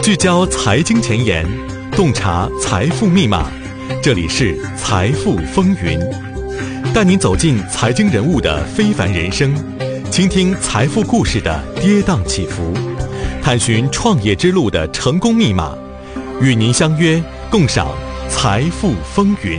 聚焦财经前沿，洞察财富密码。这里是财富风云，带您走进财经人物的非凡人生，倾听财富故事的跌宕起伏，探寻创业之路的成功密码。与您相约，共赏财富风云。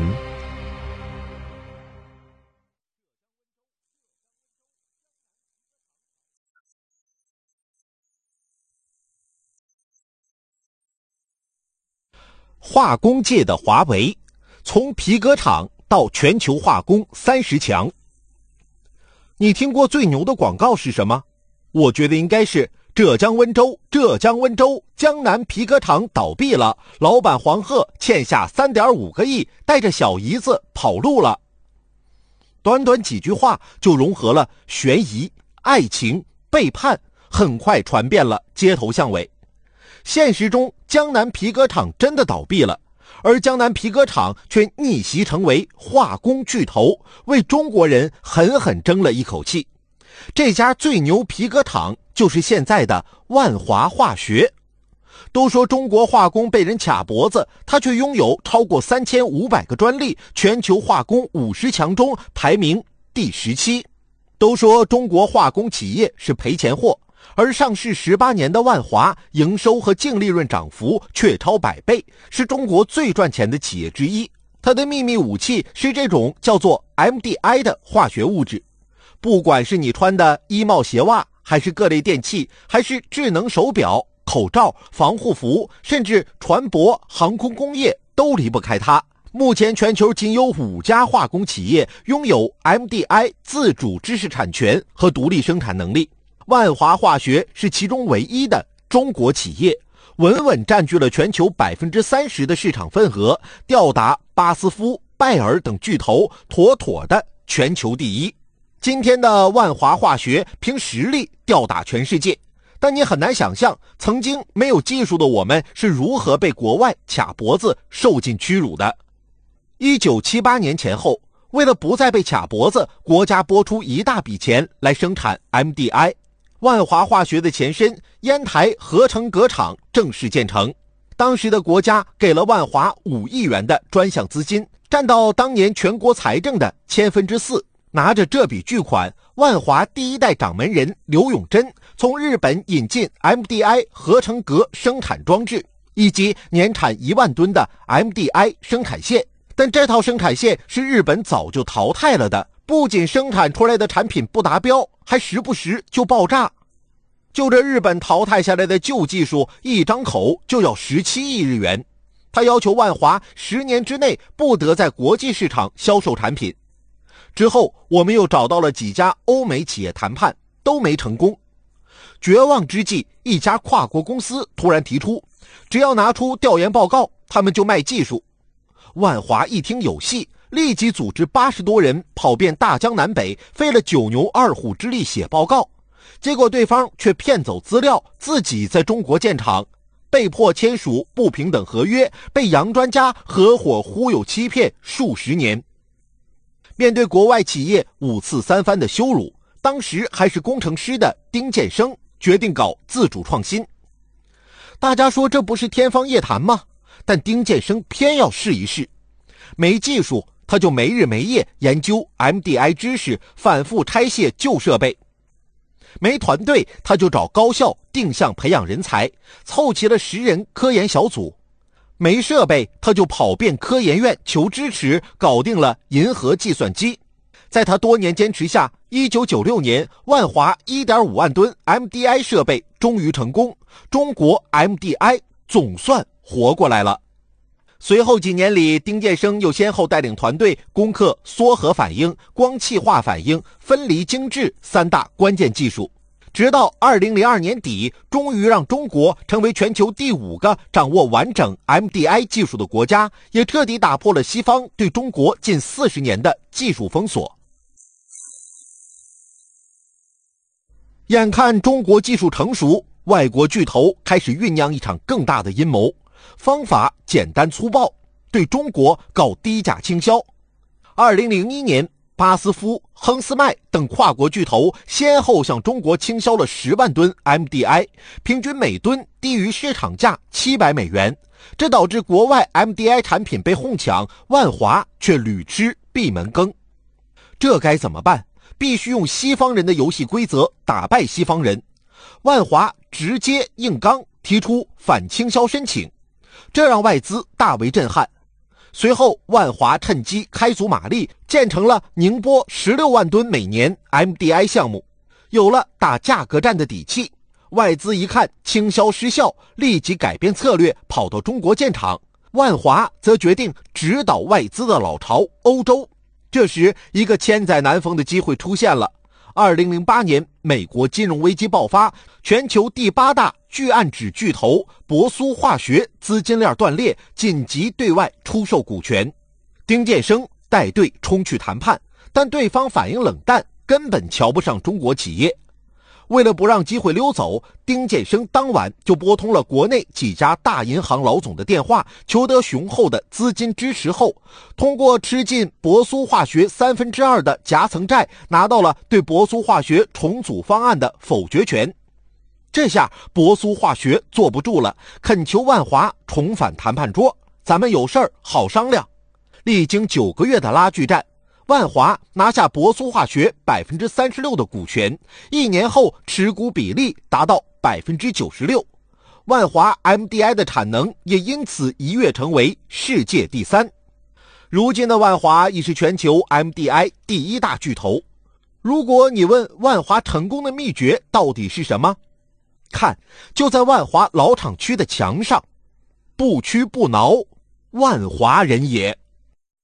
化工界的华为，从皮革厂到全球化工30强。你听过最牛的广告是什么？我觉得应该是浙江温州江南皮革厂倒闭了，老板黄鹤欠下3.5个亿，带着小姨子跑路了。短短几句话就融合了悬疑、爱情、背叛，很快传遍了街头巷尾。现实中，江南皮革厂真的倒闭了，而江南皮革厂却逆袭成为化工巨头，为中国人狠狠争了一口气。这家最牛皮革厂就是现在的万华化学。都说中国化工被人卡脖子，它却拥有超过3500个专利，全球化工50强中排名第17。都说中国化工企业是赔钱货，而上市18年的万华营收和净利润涨幅却超100倍，是中国最赚钱的企业之一。它的秘密武器是这种叫做 MDI 的化学物质。不管是你穿的衣帽鞋袜，还是各类电器，还是智能手表、口罩、防护服，甚至船舶、航空工业都离不开它。目前全球仅有5家化工企业拥有 MDI 自主知识产权和独立生产能力。万华化学是其中唯一的中国企业，稳稳占据了全球30%的市场份额，吊打巴斯夫、拜耳等巨头，妥妥的全球第一。今天的万华化学凭实力吊打全世界，但你很难想象曾经没有技术的我们是如何被国外卡脖子受尽屈辱的。1978年前后，为了不再被卡脖子，国家拨出一大笔钱来生产 MDI。万华化学的前身烟台合成革厂正式建成，当时的国家给了万华5亿元的专项资金，占到当年全国财政的4%。拿着这笔巨款，万华第一代掌门人刘永珍从日本引进 MDI 合成革生产装置，以及年产1万吨的 MDI 生产线。但这套生产线是日本早就淘汰了的，不仅生产出来的产品不达标，还时不时就爆炸。就这日本淘汰下来的旧技术，一张口就要17亿日元。他要求万华10年之内不得在国际市场销售产品。之后我们又找到了几家欧美企业谈判，都没成功。绝望之际，一家跨国公司突然提出，只要拿出调研报告，他们就卖技术。万华一听有戏，立即组织80多人跑遍大江南北，费了9牛2虎之力写报告。结果对方却骗走资料，自己在中国建厂，被迫签署不平等合约，被洋专家合伙忽悠欺骗数十年。面对国外企业5次3番的羞辱，当时还是工程师的丁建生决定搞自主创新。大家说这不是天方夜谭吗？但丁建生偏要试一试。没技术，他就没日没夜研究 MDI 知识，反复拆卸旧设备。没团队，他就找高校定向培养人才，凑齐了10人科研小组。没设备，他就跑遍科研院求支持，搞定了银河计算机。在他多年坚持下，1996年万华 1.5 万吨 MDI 设备终于成功，中国 MDI 总算活过来了。随后几年里，丁建生又先后带领团队攻克缩合反应、光气化反应、分离精制3大关键技术，直到2002年底，终于让中国成为全球第5个掌握完整 MDI 技术的国家，也彻底打破了西方对中国近40年的技术封锁。眼看中国技术成熟，外国巨头开始酝酿一场更大的阴谋，方法简单粗暴，对中国搞低价倾销。2001年，巴斯夫、 亨斯麦等跨国巨头先后向中国倾销了10万吨 MDI， 平均每吨低于市场价700美元，这导致国外 MDI 产品被哄抢，万华却屡吃闭门羹。这该怎么办？必须用西方人的游戏规则打败西方人。万华直接硬刚提出反倾销申请，这让外资大为震撼。随后万华趁机开足马力，建成了宁波16万吨每年 MDI 项目，有了打价格战的底气。外资一看倾销失效，立即改变策略，跑到中国建厂。万华则决定直捣外资的老巢欧洲。这时一个千载难逢的机会出现了。2008年美国金融危机爆发，全球第8大聚氨酯巨头博苏化学资金链断裂，紧急对外出售股权。丁建生带队冲去谈判，但对方反应冷淡，根本瞧不上中国企业。为了不让机会溜走，丁建生当晚就拨通了国内几家大银行老总的电话，求得雄厚的资金支持后，通过吃进博苏化学2/3的夹层债，拿到了对博苏化学重组方案的否决权。这下博苏化学坐不住了，恳求万华重返谈判桌，咱们有事儿好商量。历经9个月的拉锯战，万华拿下博苏化学36%的股权，1年后持股比例达到96%。万华 MDI 的产能也因此一跃成为世界第3。如今的万华已是全球 MDI 第1大巨头。如果你问万华成功的秘诀到底是什么？看，就在万华老厂区的墙上，不屈不挠，万华人也。